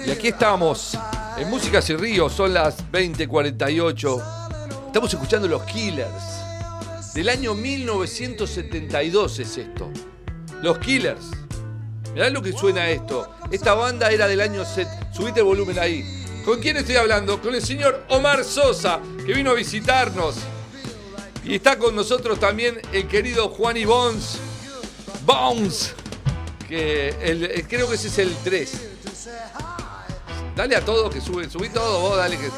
Y aquí estamos, en Músicas y Ríos, son las 20:48. Estamos escuchando Los Killers. Del año 1972 es esto. Los Killers. Mirá lo que suena esto. Esta banda era del año... Subite el volumen ahí. ¿Con quién estoy hablando? Con el señor Omar Sosa, que vino a visitarnos. Y está con nosotros también el querido Juani Bones. Que creo que ese es el 3. Dale a todo que sube, subí todo vos, dale que...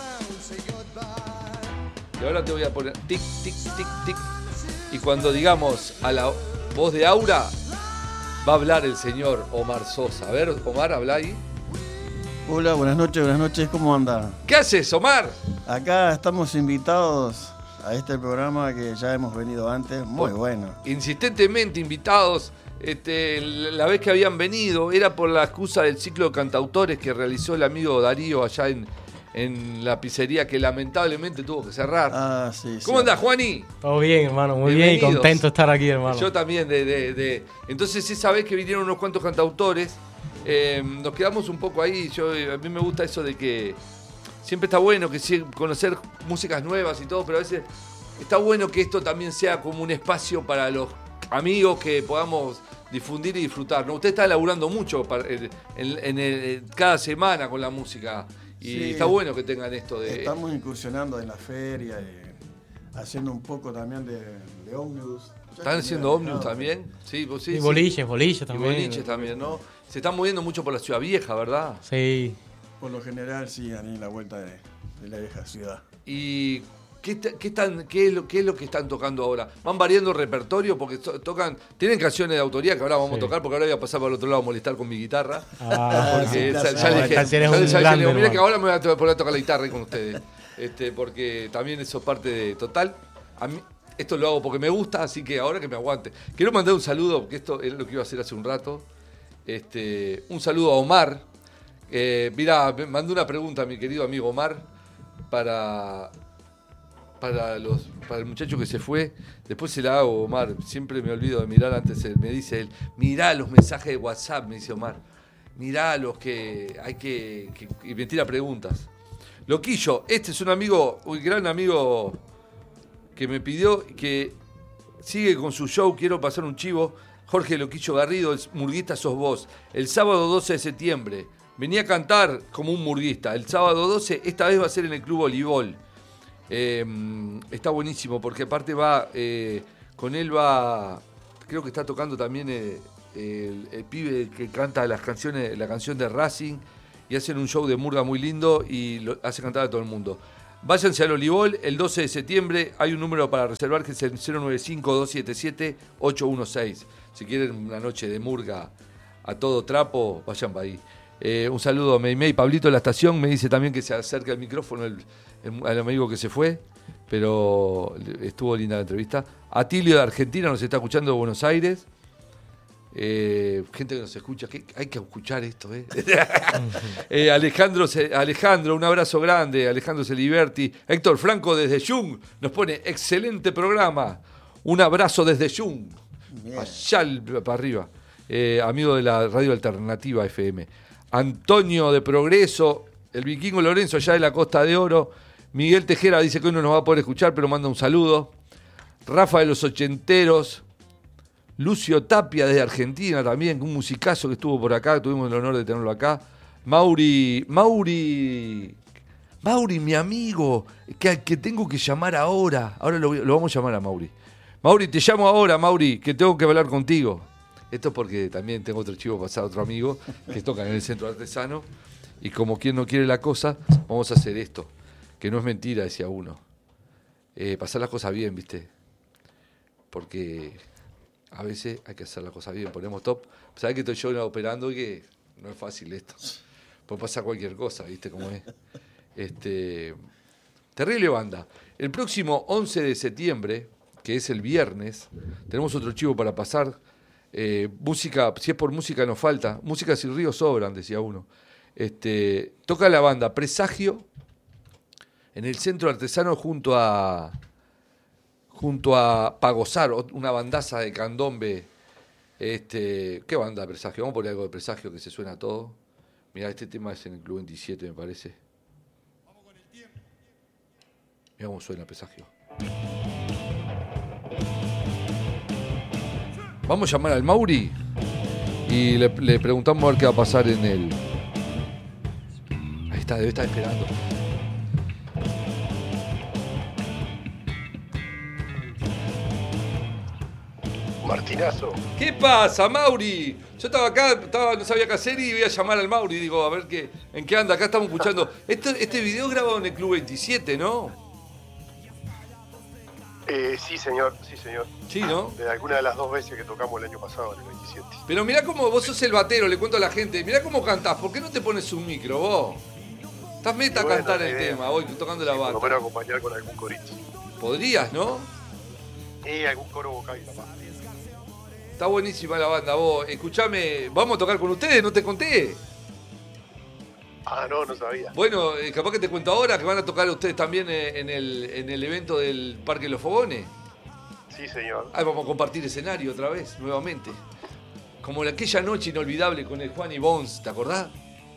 Y ahora te voy a poner tic, tic, tic, tic. Y cuando digamos a la voz de Aura, va a hablar el señor Omar Sosa. A ver, Omar, habla ahí. Hola, buenas noches, ¿cómo anda? ¿Qué haces, Omar? Acá estamos invitados a este programa que ya hemos venido antes, muy bueno. Insistentemente invitados. La vez que habían venido era por la excusa del ciclo de cantautores que realizó el amigo Darío allá en la pizzería que lamentablemente tuvo que cerrar. Ah, sí. ¿Cómo andás, Juani? Todo bien, hermano, muy bien y contento de estar aquí, hermano. Yo también. Entonces, esa vez que vinieron unos cuantos cantautores, nos quedamos un poco ahí. A mí me gusta eso de que siempre está bueno conocer músicas nuevas y todo, pero a veces está bueno que esto también sea como un espacio para los amigos que podamos difundir y disfrutar, ¿no? Usted está laburando mucho cada semana con la música y sí, está bueno que tengan esto de... Estamos incursionando en la feria y haciendo un poco también de ómnibus. ¿Están haciendo ómnibus también? Sí, pues sí. Y boliches también. Y boliches también, ¿no? Se están moviendo mucho por la Ciudad Vieja, ¿verdad? Sí. Por lo general, sí, ahí en la vuelta de la vieja ciudad. Y... ¿Qué es lo que están tocando ahora? ¿Van variando el repertorio? Porque tienen canciones de autoría que ahora vamos a tocar, porque ahora voy a pasar para el otro lado a molestar con mi guitarra. Porque ya le digo, mira que ahora me voy a poner a tocar la guitarra ahí con ustedes. Porque también eso es parte de... Total, a mí esto lo hago porque me gusta, así que ahora que me aguante. Quiero mandar un saludo, porque esto es lo que iba a hacer hace un rato. Un saludo a Omar. Mirá, me mandó una pregunta a mi querido amigo Omar para el muchacho que se fue. Después se la hago, Omar. Siempre me olvido de mirar antes. Me dice él, mirá los mensajes de WhatsApp, me dice Omar. Mirá los que hay que y me tira preguntas. Loquillo, este es un amigo, un gran amigo que me pidió que sigue con su show. Quiero pasar un chivo. Jorge Loquillo Garrido, el murguista sos vos. El sábado 12 de septiembre. Venía a cantar como un murguista. El sábado 12, esta vez va a ser en el Club Olivol. Está buenísimo porque aparte con él va, creo que está tocando también el pibe que canta la canción de Racing, y hacen un show de murga muy lindo y lo hace cantar a todo el mundo. Váyanse al Olivol el 12 de septiembre, hay un número para reservar que es el 095-277-816. Si quieren una noche de murga a todo trapo, vayan para ahí. Un saludo a Meimei. Pablito de la estación me dice también que se acerca el micrófono al amigo que se fue, pero estuvo linda la entrevista. Atilio de Argentina nos está escuchando de Buenos Aires. Gente que nos escucha, hay que escuchar esto, Alejandro, un abrazo grande. Alejandro Celiberti. Héctor Franco desde Jung nos pone excelente programa, un abrazo desde Jung. Bien. Allá para arriba. Amigo de la radio alternativa FM. Antonio de Progreso, el Vikingo Lorenzo allá de la Costa de Oro. Miguel Tejera dice que hoy no nos va a poder escuchar, pero manda un saludo. Rafa de los Ochenteros. Lucio Tapia desde Argentina también, un musicazo que estuvo por acá, tuvimos el honor de tenerlo acá. Mauri, mi amigo, que tengo que llamar ahora. Ahora lo vamos a llamar a Mauri. Mauri, te llamo ahora, Mauri, que tengo que hablar contigo. Esto es porque también tengo otro chivo pasado, otro amigo, que toca en el Centro Artesano. Y como quien no quiere la cosa, vamos a hacer esto. Que no es mentira, decía uno. Pasar las cosas bien, ¿viste? Porque a veces hay que hacer las cosas bien. Ponemos top. ¿Sabés que estoy yo operando y que no es fácil esto? Puede pasar cualquier cosa, ¿viste cómo es? Terrible banda. El próximo 11 de septiembre, que es el viernes, tenemos otro chivo para pasar. Música, si es por música nos falta. Música sin ríos sobran, decía uno. Toca la banda Presagio en el Centro Artesano junto a Pagosar, una bandaza de candombe. ¿Qué banda Presagio? Vamos a poner algo de Presagio que se suena a todo. Mirá, este tema es en el Club 27, me parece. Mirá cómo suena Presagio. Vamos a llamar al Mauri y le preguntamos a ver qué va a pasar en el... Ahí está, debe estar esperando. Martinazo. ¿Qué pasa, Mauri? Yo estaba acá, no sabía qué hacer y voy a llamar al Mauri. Digo, a ver en qué anda. Acá estamos escuchando. Este video es grabado en el Club 27, ¿no? Sí, señor, sí, señor. Sí, ¿no? De alguna de las 2 veces que tocamos el año pasado, en el 27. Pero mirá cómo vos sos el batero, le cuento a la gente. Mirá cómo cantás. ¿Por qué no te pones un micro, vos? Estás meta a cantar el tema, hoy tocando la banda. Por lo menos acompañar con algún corito. Podrías, ¿no? Algún coro vocal capaz. Está buenísima la banda, vos. Escuchame, ¿vamos a tocar con ustedes? ¿No te conté? Ah, no sabía. Bueno, capaz que te cuento ahora que van a tocar ustedes también en el evento del Parque Los Fogones. Sí, señor. Ahí vamos a compartir escenario otra vez, nuevamente. Como aquella noche inolvidable con el Juan y Bones, ¿te acordás?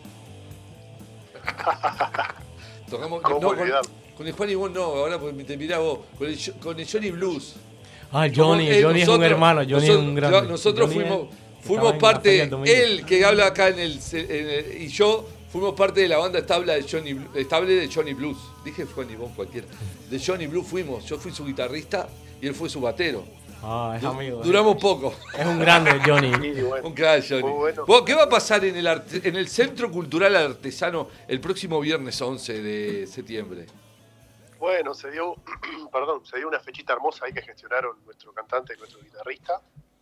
Tocamos, ¿Cómo no, con el Juan y Bones no, ahora te mirá vos, con el Johnny Blues. Ah, Johnny es un hermano, Johnny es un gran... Nosotros fuimos parte, él que habla acá y yo fuimos parte de la banda estable de Johnny Blues. Dije Juan y Bones cualquiera. De Johnny Blues fuimos, yo fui su guitarrista y él fue su batero. Ah, es amigo. Duramos poco. Es un grande, Johnny. Sí, bueno. Un crack, Johnny. Bueno. ¿Qué va a pasar en el Centro Cultural Artesano el próximo viernes 11 de septiembre? Bueno, se dio una fechita hermosa ahí que gestionaron nuestro cantante y nuestro guitarrista,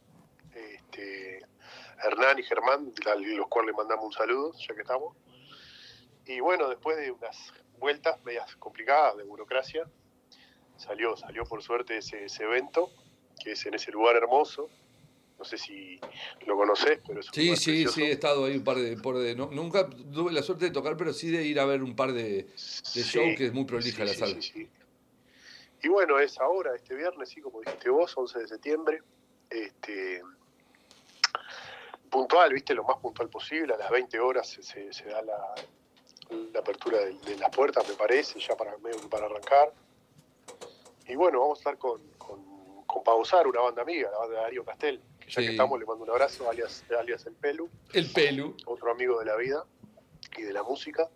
Hernán y Germán, los cuales le mandamos un saludo, ya que estamos. Y bueno, después de unas vueltas medias complicadas de burocracia, salió por suerte ese evento, que es en ese lugar hermoso. No sé si lo conocés, pero es un lugar precioso. Sí, he estado ahí un par de nunca tuve la suerte de tocar, pero sí de ir a ver un par de shows, que es muy prolija la sala. Sí. Y bueno, es ahora, este viernes, sí, como dijiste vos, 11 de septiembre, puntual, viste, lo más puntual posible, a las 20 horas se da la apertura de las puertas, me parece, ya para arrancar. Y bueno, vamos a estar con Pausar, una banda amiga, la banda de Darío Castel, que ya que estamos, le mando un abrazo, alias El Pelu. El Pelu. Otro amigo de la vida y de la música.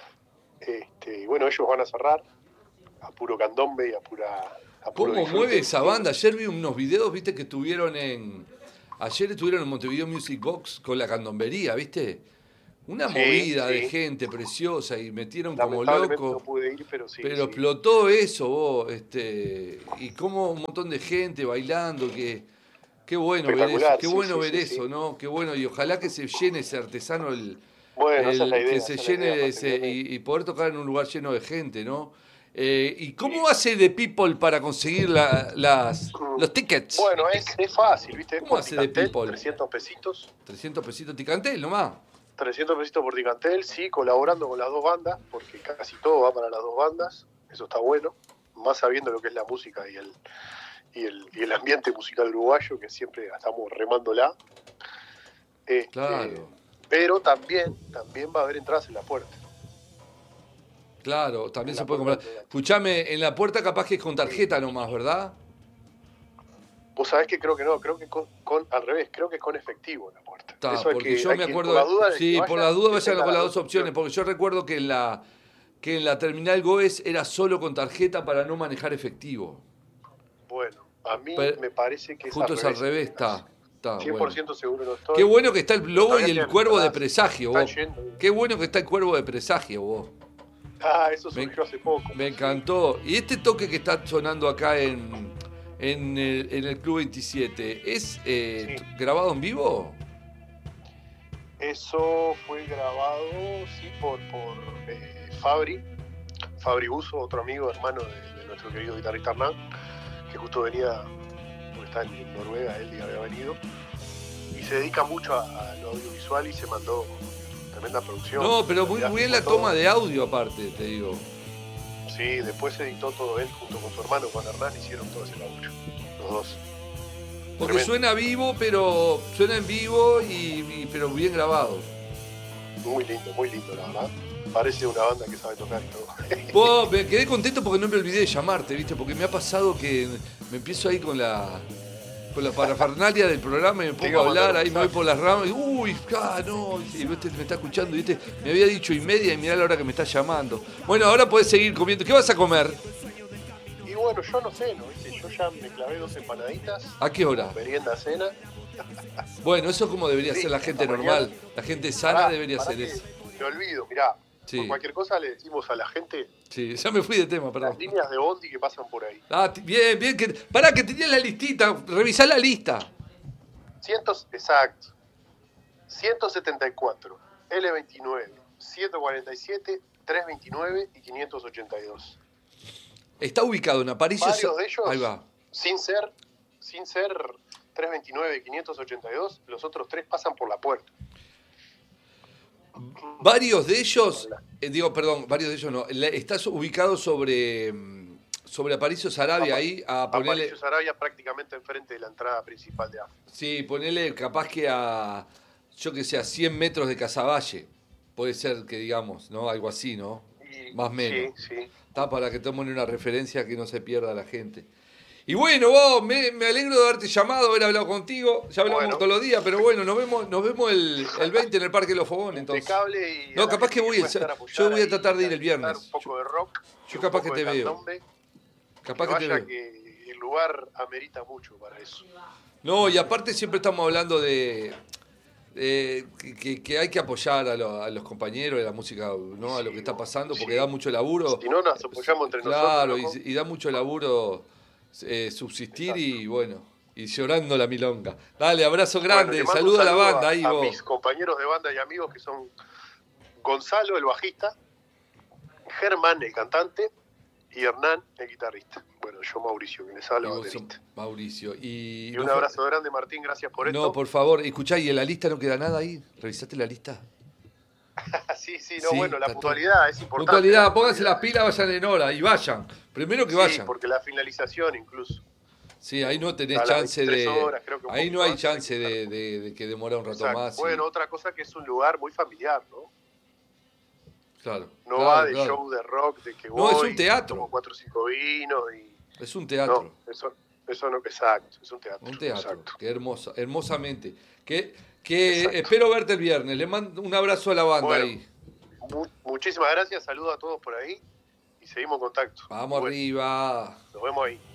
Y bueno, ellos van a cerrar a puro candombe y a puro ¿Cómo disfrute. mueve esa banda? Ayer vi unos videos, viste, que estuvieron ayer estuvieron en Montevideo Music Box con la candombería, viste. Una movida de gente preciosa y metieron como locos. No pude ir, pero sí. Pero explotó eso, vos, y como un montón de gente bailando, qué bueno ver eso, qué bueno ver eso, ¿no? Qué bueno, y ojalá que se llene ese artesano, esa es la idea, que se llene y poder tocar en un lugar lleno de gente, ¿no? ¿Y cómo hace The People para conseguir los tickets? Bueno, es fácil, ¿viste? ¿Cómo hace The People? 300 pesitos. 300 pesitos Ticantel nomás. 300 pesitos por Ticantel, sí, colaborando con las dos bandas, porque casi todo va para las dos bandas, eso está bueno, más sabiendo lo que es la música y el ambiente musical uruguayo, que siempre estamos remándola. Claro. Pero también va a haber entradas en la puerta. Claro, también se puede comprar. Escuchame, en la puerta capaz que es con tarjeta nomás, ¿verdad? Vos sabés que creo que no, creo que al revés, creo que es con efectivo en la puerta. Está, eso porque yo me acuerdo. Por las dudas vayan con las dos opciones, porque yo recuerdo que en la terminal Goes era solo con tarjeta para no manejar efectivo. Bueno, a mí me parece que justo es al revés, está. 100% bueno. seguro no estoy. Qué bueno que está el logo y el cuervo de presagio, vos. Qué bueno que está el cuervo de presagio, vos. Ah, eso surgió hace poco. Me encantó. Y este toque que está sonando acá en el Club 27, ¿es grabado en vivo? Eso fue grabado, sí, por Fabri Buso, otro amigo, hermano de nuestro querido guitarrista Hernán, que justo venía, porque está en Noruega, él había venido, y se dedica mucho a lo audiovisual y se mandó tremenda producción. No, pero muy bien la toma de audio aparte, te digo. Sí, después se editó todo él junto con su hermano, con Hernán, hicieron todo ese laburo, los dos. Porque suena vivo, pero suena en vivo pero bien grabado. muy lindo, la verdad. Parece una banda que sabe tocar y todo. Me quedé contento porque no me olvidé de llamarte, ¿viste? Porque me ha pasado que me empiezo ahí con la parafernalia del programa y me pongo a hablar, ahí me voy por las ramas y no, y me está escuchando, ¿viste? Me había dicho 1:30 y mirá la hora que me está llamando. Bueno, ahora podés seguir comiendo. ¿Qué vas a comer? Y bueno, yo no sé, ¿no? ¿Viste? Yo ya me clavé 2 empanaditas. ¿A qué hora? Merienda, cena. Bueno, eso es como debería ser la gente normal. La gente sana debería ser eso. Me olvido, mirá. Sí. Por cualquier cosa le decimos a la gente. Sí, ya me fui de tema, perdón. Las líneas de bondi que pasan por ahí. Bien, pará que tenías la listita, revisá la lista. Exacto. 174, L29, 147, 329 y 582. Está ubicado en Aparicio. Varios de ellos, ahí va. Sin ser 329 y 582, los otros 3 pasan por la puerta. Varios de ellos, varios de ellos no, estás ubicado sobre Aparicio Saravia ahí, a ponerle... Aparicio Saravia prácticamente enfrente de la entrada principal de AFA. Sí, ponele capaz que a 100 metros de Casaballe, puede ser que digamos, ¿no? Algo así, ¿no? Más o menos. Sí. Está para que tomen una referencia que no se pierda la gente. Y bueno, vos, me alegro de haberte llamado, haber hablado contigo. Ya hablamos todos los días, pero bueno, nos vemos el 20 en el Parque de los Fogones. Entonces. Y no, capaz que voy. Yo voy a tratar de ir el viernes. Un poco de rock. Yo capaz que te veo. Capaz que te veo. Que el lugar amerita mucho para eso. No, y aparte siempre estamos hablando de que hay que apoyar a los compañeros de la música, ¿no? A lo que está pasando, porque da mucho laburo. Si no, nos apoyamos entre nosotros. Claro, y da mucho laburo subsistir. Exacto. Y bueno, y llorando la milonga. Dale, abrazo grande, saludo a la banda. Ahí a vos. Mis compañeros de banda y amigos que son Gonzalo, el bajista, Germán, el cantante, y Hernán, el guitarrista. Bueno, yo Mauricio, que les habla, baterista. Mauricio. Y un abrazo grande, Martín, gracias por esto. No, por favor, escuchá, ¿y en la lista no queda nada ahí? ¿Revisaste la lista? Sí, bueno, la puntualidad es importante. Puntualidad, pónganse las pilas, vayan en hora y vayan. Primero que vayan. Sí, porque la finalización incluso. Sí, ahí no tenés chance de... horas, ahí no hay chance de que demore un rato más. Bueno, otra cosa que es un lugar muy familiar, ¿no? Claro. No va de show de rock, de que voy... No, es un teatro. Tomo 4 o 5 vinos y... Es un teatro. No, eso no, exacto, es un teatro. Un teatro, exacto. Que hermosamente. Que espero verte el viernes. Le mando un abrazo a la banda ahí. Muchísimas gracias, saludos a todos por ahí y seguimos en contacto. Vamos arriba. Nos vemos ahí.